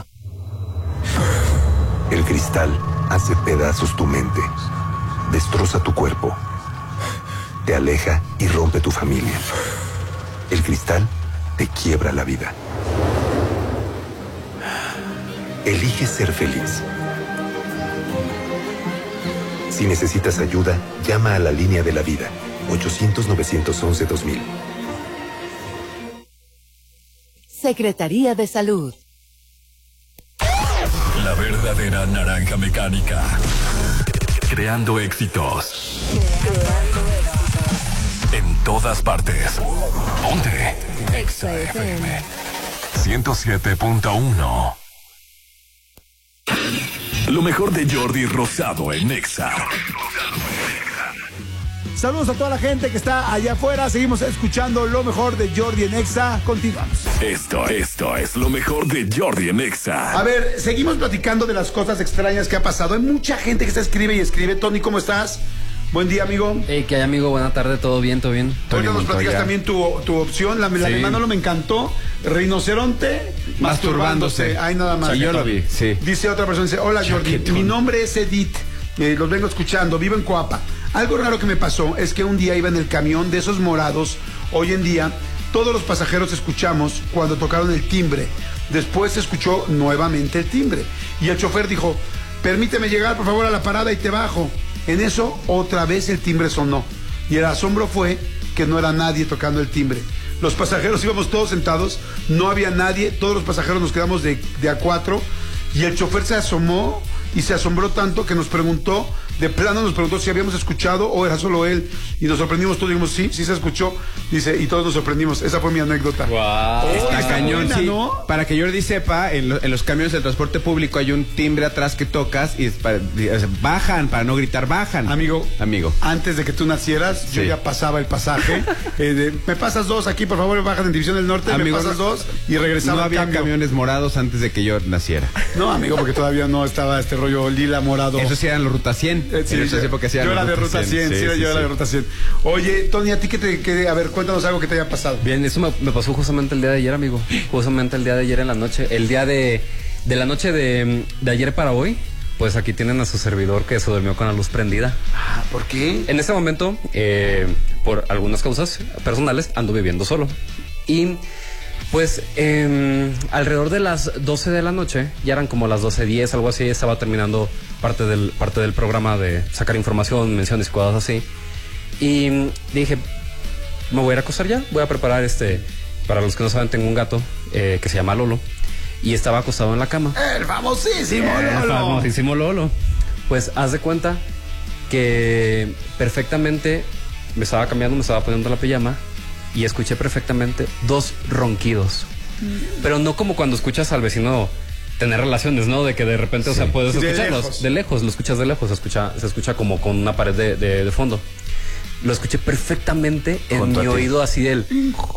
El cristal hace pedazos tu mente, destroza tu cuerpo, te aleja y rompe tu familia. El cristal te quiebra la vida. Elige ser feliz. Si necesitas ayuda, llama a la línea de la vida, 800-911-2000. Secretaría de Salud. La verdadera naranja mecánica. Creando éxitos. En todas partes. Ponte Exa FM 107.1. Lo mejor de Jordi Rosado en Exa. Saludos a toda la gente que está allá afuera. Seguimos escuchando lo mejor de Jordi en Exa. Continuamos. Esto es lo mejor de Jordi en Exa. A ver, seguimos platicando de las cosas extrañas que ha pasado. Hay mucha gente que se escribe y escribe. Tony, ¿cómo estás? Buen día, amigo. Hey, ¿qué hay, amigo? Buena tarde, todo bien, todo bien. Ahorita nos platicas también tu opción. La de Manolo me encantó. Rinoceronte masturbándose. Ahí nada más. Sí, yo lo vi, sí. Dice otra persona, dice, hola Jordi, mi nombre es Edith. Los vengo escuchando, vivo en Coapa. Algo raro que me pasó es que un día iba en el camión de esos morados. Hoy en día, todos los pasajeros escuchamos cuando tocaron el timbre. Después se escuchó nuevamente el timbre. Y el chofer dijo, permíteme llegar por favor a la parada y te bajo. En eso, otra vez el timbre sonó. Y el asombro fue que no era nadie tocando el timbre. Los pasajeros íbamos todos sentados, no había nadie, todos los pasajeros nos quedamos de a cuatro. Y el chofer se asomó y se asombró tanto que nos preguntó, de plano nos preguntó si habíamos escuchado o era solo él. Y nos sorprendimos todos, dijimos, sí se escuchó. Dice, y todos nos sorprendimos. Esa fue mi anécdota. Wow. Está cañón, buena, sí. ¿no? Para que Jordi sepa, en los camiones del transporte público hay un timbre atrás que tocas y bajan, para no gritar, bajan. Amigo. Antes de que tú nacieras, yo ya pasaba el pasaje. Me pasas dos aquí, por favor, bajan en División del Norte, amigo, me pasas dos y regresaba. No había camiones morados antes de que yo naciera. No, amigo, porque todavía no estaba este rollo lila morado. Eso sí eran los Ruta 100. Sí, yo era de Ruta 100, yo era de Ruta 100. Oye, Tony, ¿a ti a ver, cuéntanos algo que te haya pasado? Bien, eso me pasó justamente el día de ayer, amigo. Justamente el día de ayer en la noche. El día de la noche de ayer para hoy, pues aquí tienen a su servidor que se durmió con la luz prendida. Ah, ¿por qué? En ese momento, por algunas causas personales, ando viviendo solo. Y pues alrededor de las 12 de la noche, ya eran como las 12:10, algo así, estaba terminando parte del programa de sacar información, menciones y cosas así. Y dije, me voy a ir a acostar ya, voy a preparar para los que no saben, tengo un gato que se llama Lolo. Y estaba acostado en la cama. El famosísimo Lolo. El famosísimo Lolo. Pues haz de cuenta que perfectamente me estaba cambiando, me estaba poniendo la pijama y escuché perfectamente 2 ronquidos. Pero no como cuando escuchas al vecino tener relaciones, ¿no? De que de repente, o sea, puedes escucharlos de lejos, lo escuchas de lejos, se escucha como con una pared de fondo. Lo escuché perfectamente en mi oído, así del...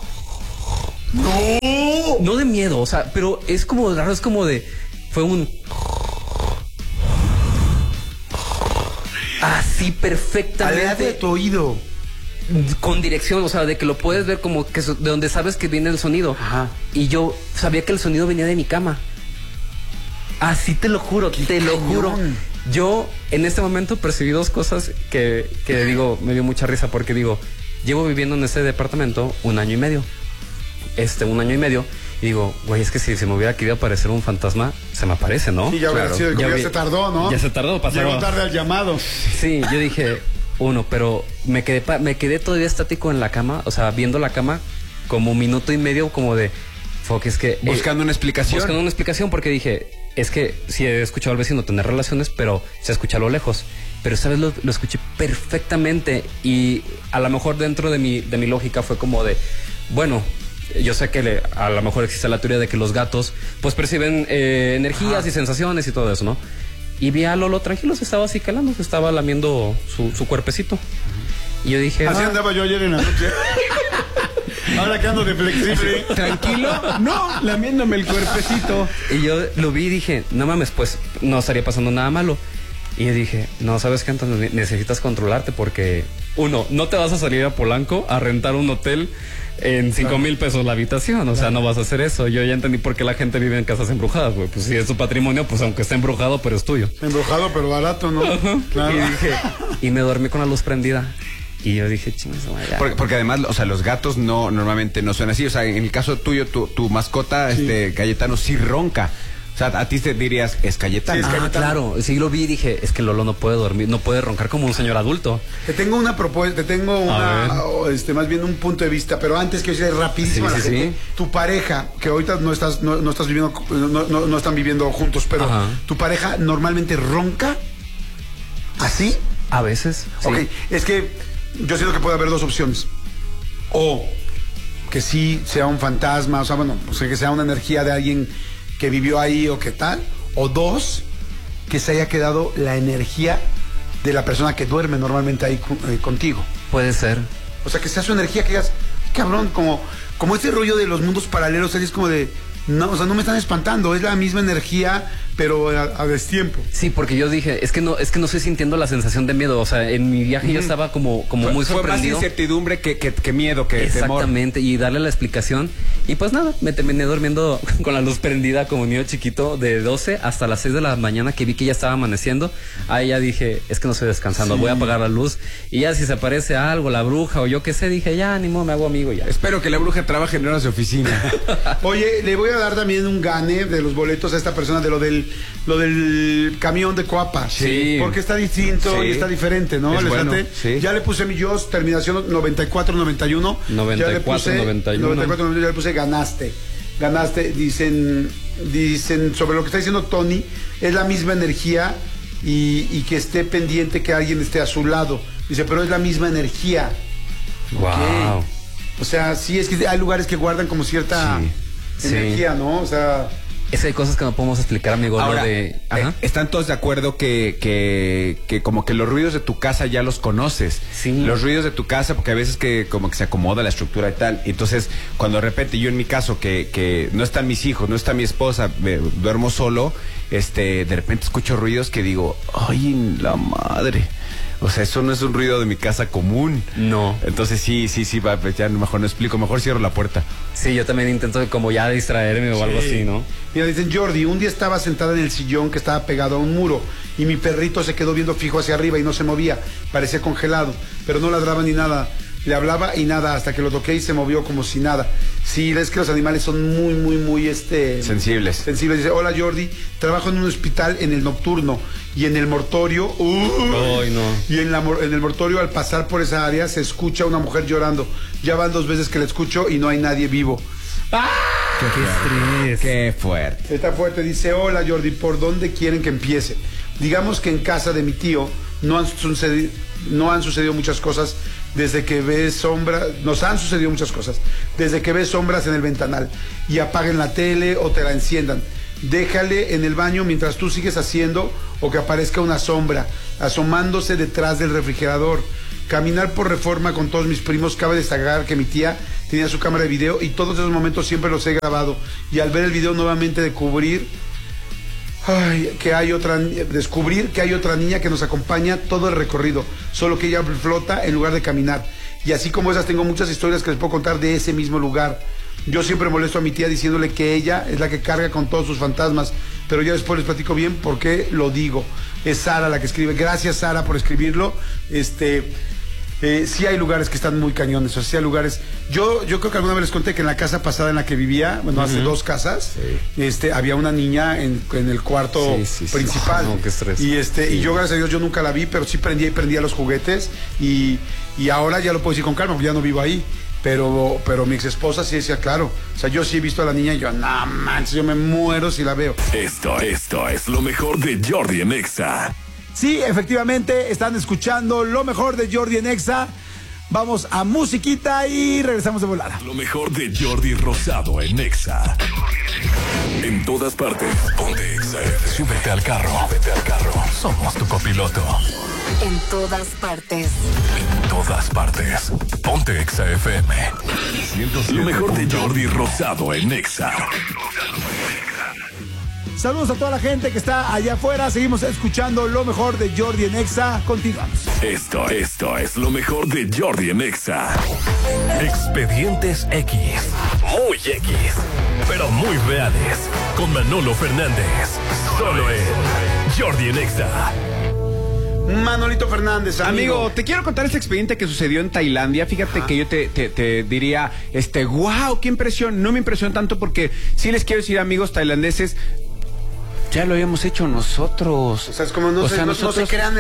No de miedo, o sea, pero es como raro, es como de... Fue un... Así perfectamente. Al lado de tu oído. Con dirección, o sea, de que lo puedes ver como que de donde sabes que viene el sonido. Ajá. Y yo sabía que el sonido venía de mi cama. Así te lo juro, te lo juro. Yo en este momento percibí 2 cosas que digo, me dio mucha risa porque digo, llevo viviendo en ese departamento 1 año y medio. 1 año y medio. Y digo, güey, es que si se me hubiera querido aparecer un fantasma, se me aparece, ¿no? Sí, ya hubiera sido, ya se tardó, ¿no? Ya se tardó, pasó. Llegó tarde al llamado. Sí, yo dije, pero me quedé todavía estático en la cama, o sea, viendo la cama como 1 minuto y medio, como de, fuck, es que... Buscando una explicación. Buscando una explicación, porque dije, es que sí he escuchado al vecino tener relaciones, pero se escucha a lo lejos. Pero esta vez lo escuché perfectamente y a lo mejor dentro de mi lógica fue como de, bueno... Yo sé que a lo mejor existe la teoría de que los gatos pues perciben energías y sensaciones y todo eso, ¿no? Y vi a Lolo tranquilo, se estaba así calando, se estaba lamiendo su cuerpecito. Y yo dije... Así andaba yo ayer en la noche. Ahora que ando de flexible. ¿Tranquilo? No, lamiéndome el cuerpecito. Y yo lo vi y dije, no mames, pues no estaría pasando nada malo. Y yo dije, no, ¿sabes qué? Entonces necesitas controlarte porque... 1, no te vas a salir a Polanco a rentar un hotel en 5,000 pesos la habitación, o sea, no vas a hacer eso. Yo ya entendí por qué la gente vive en casas embrujadas, güey. Pues si es tu patrimonio, pues aunque esté embrujado, pero es tuyo. Embrujado, pero barato, ¿no? Claro. Y me dormí con la luz prendida. Y yo dije, chingas, porque además, o sea, los gatos normalmente no suenan así. O sea, en el caso tuyo, tu mascota, Cayetano, sí ronca. O sea, a ti te dirías, es Cayetano. Sí, claro. Sí lo vi y dije, es que Lolo no puede dormir, no puede roncar como un señor adulto. Te tengo una propuesta, más bien un punto de vista, pero antes quiero decir rapidísimo a la gente. Tu pareja, que ahorita no estás viviendo, no están viviendo juntos, pero tu pareja normalmente ronca así. A veces. Sí. Ok, es que yo siento que puede haber 2 opciones. O que sí sea un fantasma, o sea, bueno, pues que sea una energía de alguien que vivió ahí o qué tal, o 2, que se haya quedado la energía de la persona que duerme normalmente ahí contigo. Puede ser. O sea, que sea su energía, que digas, cabrón, como este rollo de los mundos paralelos, es como de, no, o sea, no me están espantando, es la misma energía, pero a destiempo. Sí, porque yo dije, es que no estoy sintiendo la sensación de miedo, o sea, en mi viaje yo estaba como muy sorprendido. Fue más incertidumbre que miedo, que exactamente, temor. Y darle la explicación, y pues nada, me terminé durmiendo con la luz prendida como niño chiquito de 12 hasta las 6 de la mañana que vi que ya estaba amaneciendo. Ahí ya dije, es que no estoy descansando, voy a apagar la luz, y ya si se aparece algo, la bruja o yo qué sé, dije, ya, ni modo, me hago amigo ya. Espero que la bruja trabaje en horas de oficina. Oye, le voy a dar también un gane de los boletos a esta persona de lo del camión de Coapa. Sí. Porque está distinto y está diferente, ¿no? Bueno, sí. Ya le puse mi Dios, terminación 9491. 9491. Ya le puse ganaste. Dicen sobre lo que está diciendo Tony, es la misma energía y que esté pendiente que alguien esté a su lado. Dice, pero es la misma energía. Wow. Okay. O sea, sí, es que hay lugares que guardan como cierta energía, ¿no? O sea... Es que hay cosas que no podemos explicar, amigo. Ahora, ¿están todos de acuerdo que como que los ruidos de tu casa ya los conoces? Sí. Los ruidos de tu casa, porque a veces que como que se acomoda la estructura y tal. Entonces, cuando de repente yo en mi caso, que no están mis hijos, no está mi esposa, duermo solo, de repente escucho ruidos que digo, ¡ay, la madre! O sea, eso no es un ruido de mi casa común. No. Entonces sí, pues ya mejor no explico, mejor cierro la puerta. Sí, yo también intento como ya distraerme o algo así, ¿no? Mira, dicen, Jordi, un día estaba sentada en el sillón que estaba pegado a un muro y mi perrito se quedó viendo fijo hacia arriba y no se movía, parecía congelado, pero no ladraba ni nada. Le hablaba y nada, hasta que lo toqué y se movió como si nada. Sí, es que los animales son muy sensibles. Dice, hola Jordi, trabajo en un hospital en el nocturno y en el mortorio. Y en el mortorio, al pasar por esa área, se escucha una mujer llorando. Ya van 2 veces que la escucho y no hay nadie vivo. ¡Ah! ¡Qué estrés! ¡Qué fuerte! Está fuerte. Dice, hola Jordi, ¿por dónde quieren que empiece? Digamos que en casa de mi tío no han sucedido muchas cosas desde que ves sombras, nos han sucedido muchas cosas, desde que ves sombras en el ventanal y apaguen la tele o te la enciendan. Déjale en el baño mientras tú sigues haciendo o que aparezca una sombra asomándose detrás del refrigerador. Caminar por Reforma con todos mis primos, cabe destacar que mi tía tenía su cámara de video y todos esos momentos siempre los he grabado. Y al ver el video nuevamente descubrir que hay otra niña que nos acompaña todo el recorrido, solo que ella flota en lugar de caminar. Y así como esas tengo muchas historias que les puedo contar de ese mismo lugar. Yo siempre molesto a mi tía diciéndole que ella es la que carga con todos sus fantasmas, pero ya después les platico bien por qué lo digo. Es Sara la que escribe. Gracias, Sara, por escribirlo. Sí hay lugares que están muy cañones, o sea, sí hay lugares. Yo creo que alguna vez les conté que en la casa pasada en la que vivía, bueno, hace 2 casas, había una niña en el cuarto principal. No, qué estrés. Y yo, gracias a Dios, yo nunca la vi, pero sí prendía los juguetes y ahora ya lo puedo decir con calma, porque ya no vivo ahí. Pero mi ex esposa sí decía, claro. O sea, yo sí he visto a la niña y yo, no manches, yo me muero si la veo. Esto es lo mejor de Jordi en Exa. Sí, efectivamente, están escuchando lo mejor de Jordi en Exa. Vamos a musiquita y regresamos de volada. Lo mejor de Jordi Rosado en Exa. En todas partes, ponte Exa. Súbete al carro. Somos tu copiloto. En todas partes. En todas partes. Ponte Exa FM. Lo mejor de Jordi Rosado en Exa. Saludos a toda la gente que está allá afuera. Seguimos escuchando lo mejor de Jordi en Exa. Continuamos. Esto es lo mejor de Jordi en Exa. Expedientes X. Muy X. Pero muy reales. Con Manolo Fernández. Solo en Jordi en Exa. Manolito Fernández, amigo, te quiero contar este expediente que sucedió en Tailandia. Fíjate que yo te diría, wow, qué impresión. No me impresiona tanto porque sí les quiero decir, amigos tailandeses, ya lo habíamos hecho nosotros. O sea, es como no se crean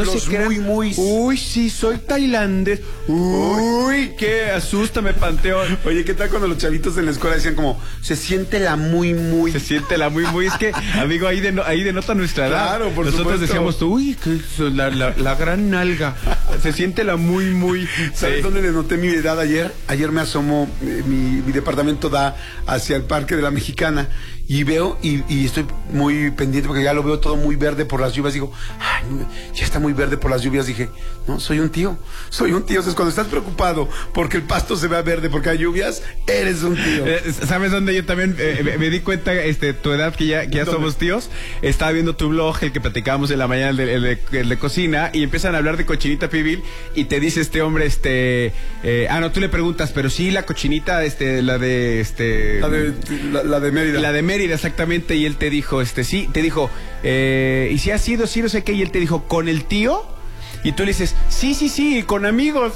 Uy, sí, soy tailandés. Uy, qué asústame, Panteón. Oye, ¿qué tal cuando los chavitos en la escuela decían como, se siente la muy? Se siente la muy. Es que, amigo, ahí denota nuestra edad. Claro, por nosotros supuesto. Decíamos, uy, la gran nalga. Se siente la muy. ¿Sabes dónde le noté mi edad ayer? Ayer me asomo, mi departamento da hacia el Parque de la Mexicana. Y veo, y estoy muy pendiente porque ya lo veo todo muy verde por las lluvias. Digo, ay, ya está muy verde por las lluvias. Dije, no, soy un tío. O sea, cuando estás preocupado porque el pasto se vea verde porque hay lluvias, eres un tío. ¿Sabes dónde yo también me di cuenta, tu edad, que ya somos tíos? Estaba viendo tu blog, el que platicábamos en la mañana, el de cocina, y empiezan a hablar de cochinita pibil, y te dice este hombre, no, tú le preguntas, pero sí, la cochinita, la de Mérida. La de Mérida, exactamente, y él te dijo, sí, te dijo, y si ha sido, sí, no sé qué, y él te dijo, ¿con el tío? Y tú le dices, sí, con amigos.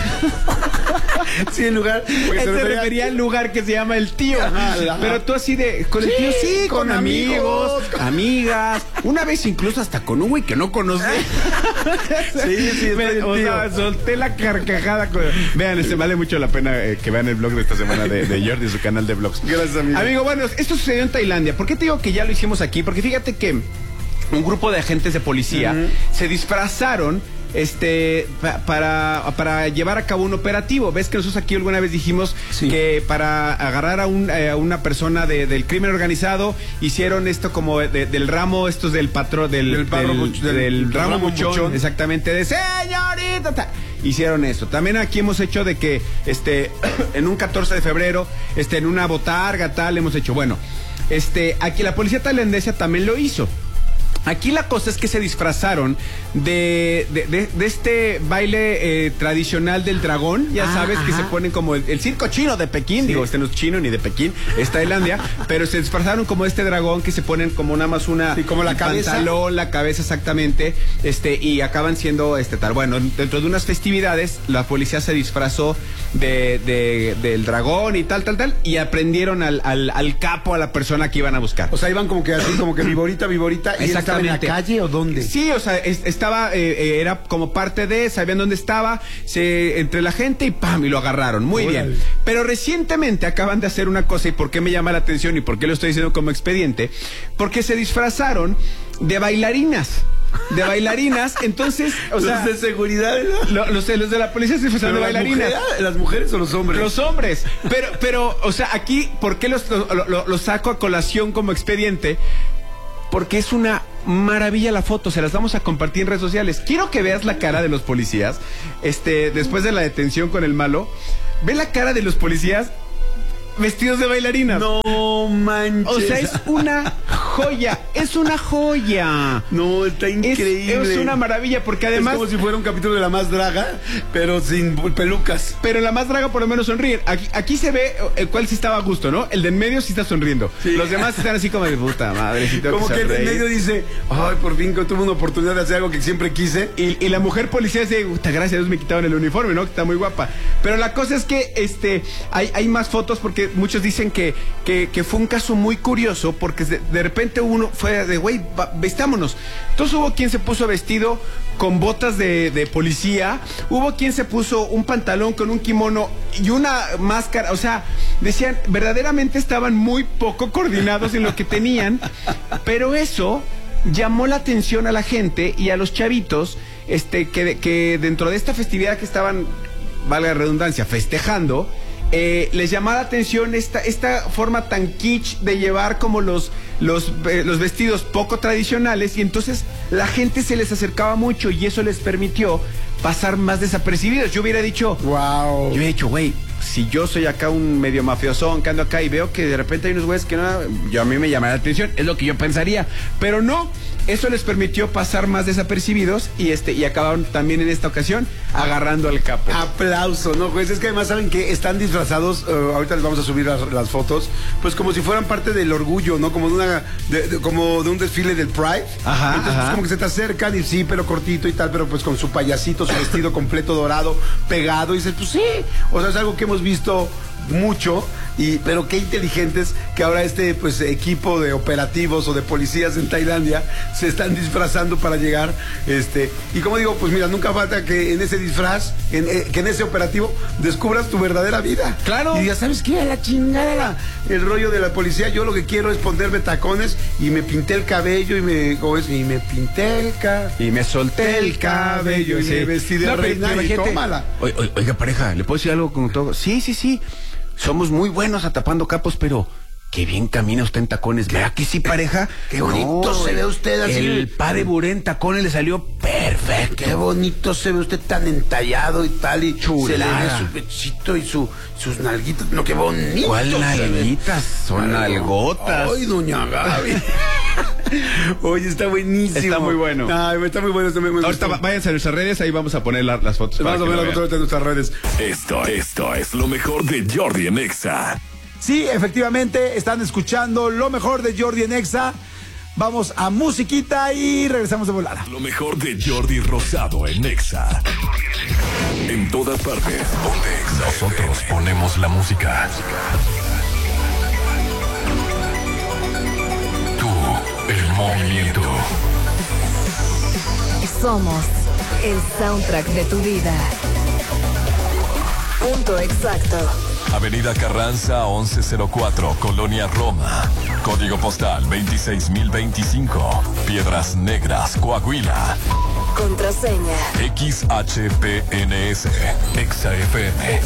Sí, el lugar. Él se refería al lugar que se llama El Tío. Ajá. Pero tú así de, con el tío, sí, con amigos, amigas. Una vez incluso hasta con un güey que no conocí. Sí, o sea, solté la carcajada. Vean, vale mucho la pena que vean el blog de esta semana de Jordi, su canal de blogs. Gracias, amigo. Amigo, bueno, esto sucedió en Tailandia. ¿Por qué te digo que ya lo hicimos aquí? Porque fíjate que un grupo de agentes de policía se disfrazaron para llevar a cabo un operativo. Ves que nosotros aquí alguna vez dijimos que para agarrar a una persona del crimen organizado hicieron esto como del ramo, estos del patrón, del ramo buchón, exactamente, de señorita. Hicieron eso. También aquí hemos hecho de que en un 14 de febrero, en una botarga tal, hemos hecho, bueno, aquí la policía tailandesa también lo hizo. Aquí la cosa es que se disfrazaron de este baile tradicional del dragón, ya sabes, que se ponen como el circo chino de Pekín, digo, no es chino ni de Pekín, es Tailandia, pero se disfrazaron como este dragón que se ponen como nada más como la cabeza, pantalón, la cabeza exactamente, y acaban siendo tal. Bueno, dentro de unas festividades, la policía se disfrazó del dragón y tal, y aprendieron al capo, a la persona que iban a buscar. O sea, iban como que así, como que viborita, y él estaba en la calle, ¿o dónde? Sí, o sea, estaba, era como parte de, sabían dónde estaba, entre la gente y ¡pam! Y lo agarraron. Muy bien. Pero recientemente acaban de hacer una cosa, y por qué me llama la atención y por qué lo estoy diciendo como expediente, porque se disfrazaron de bailarinas. de bailarinas, entonces, o sea, los de seguridad, los de la policía se disfrazaron de bailarinas. ¿Las mujeres o los hombres? Los hombres. Pero, o sea, aquí, ¿por qué lo saco a colación como expediente? Porque es una maravilla la foto, se las vamos a compartir en redes sociales. Quiero que veas la cara de los policías, después de la detención con el malo. Ve la cara de los policías vestidos de bailarinas. No manches. O sea, es una joya, es una joya. No, está increíble. Es una maravilla porque además... Es como si fuera un capítulo de La Más Draga, pero sin pelucas. Pero en La Más Draga por lo menos sonríen. Aquí se ve el cual sí estaba a gusto, ¿no? El de en medio sí está sonriendo. Sí. Los demás están así como de puta madre. Sí como que el de en medio dice, ay, por fin que tuve una oportunidad de hacer algo que siempre quise. Y la mujer policía dice, gracias a Dios me quitaron el uniforme, ¿no? Que está muy guapa. Pero la cosa es que hay más fotos porque muchos dicen que fue un caso muy curioso porque de repente uno fue de, güey, vestámonos. Entonces hubo quien se puso vestido con botas de policía, hubo quien se puso un pantalón con un kimono y una máscara, o sea, decían, verdaderamente estaban muy poco coordinados en lo que tenían, pero eso llamó la atención a la gente y a los chavitos, que dentro de esta festividad que estaban, valga la redundancia, festejando, les llamaba la atención esta forma tan kitsch de llevar como los vestidos poco tradicionales, y entonces la gente se les acercaba mucho y eso les permitió pasar más desapercibidos. Yo hubiera dicho, wow. Yo hubiera dicho, güey, si yo soy acá un medio mafiosón que ando acá y veo que de repente hay unos güeyes que no, a mí me llama la atención, es lo que yo pensaría, pero no. Eso les permitió pasar más desapercibidos y acabaron también en esta ocasión agarrando al capo. Aplauso, ¿no, juez? Es que además saben que están disfrazados, ahorita les vamos a subir las fotos, pues como si fueran parte del orgullo, ¿no? Como de un desfile del Pride. Ajá. Entonces pues, como que se te acercan y sí, pero cortito y tal, pero pues con su payasito, su vestido completo dorado, pegado, y dices, pues sí. O sea, es algo que hemos visto mucho, pero qué inteligentes que ahora pues equipo de operativos o de policías en Tailandia se están disfrazando para llegar, y como digo, pues mira, nunca falta que en ese disfraz, que en ese operativo descubras tu verdadera vida. Claro. Y digas, ¿sabes qué? A la chingada el rollo de la policía, yo lo que quiero es ponerme tacones y me pinté el cabello y me pinté y me solté el cabello y me vestí de reina y tómala. Oiga, pareja, ¿le puedo decir algo con todo? Sí. Somos muy buenos atapando capos, pero qué bien camina usted en tacones. ¿Verdad que sí, pareja? Qué bonito se ve usted así. El padre Buré en tacones le salió perfecto. Qué bonito se ve usted tan entallado y tal. Y chulada. Se le ve su pechito y sus nalguitas. No, qué bonito. ¿Cuál nalguitas? Son nalgotas. Ay, doña Gaby. Oye, está buenísimo. Está muy bueno. Ay, está muy bueno. Ahorita váyanse a nuestras redes, ahí vamos a poner las fotos. Vamos a poner las fotos de nuestras redes. Esto es lo mejor de Jordi en Exa. Sí, efectivamente, están escuchando lo mejor de Jordi en Exa. Vamos a musiquita y regresamos de volada. Lo mejor de Jordi Rosado en Exa. En todas partes, ponte Exa. Nosotros ponemos la música. Tú, el movimiento. Somos el soundtrack de tu vida. Punto exacto. Avenida Carranza 1104, Colonia Roma. Código postal 26025. Piedras Negras, Coahuila. Contraseña XHPNS. XFM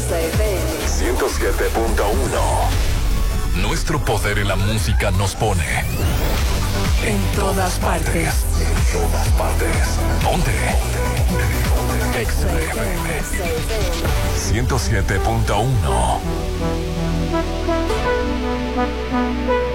107.1. Nuestro poder en la música nos pone en todas partes. En todas partes. Ponte XFM 107.1.